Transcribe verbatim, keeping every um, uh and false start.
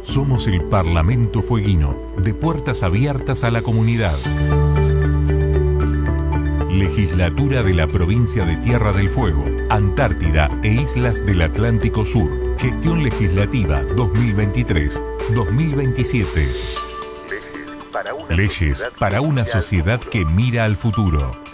Somos el Parlamento Fueguino, de puertas abiertas a la comunidad. Legislatura de la Provincia de Tierra del Fuego, Antártida e Islas del Atlántico Sur. Gestión legislativa dos mil veintitrés dos mil veintisiete. Leyes para una sociedad que mira al futuro.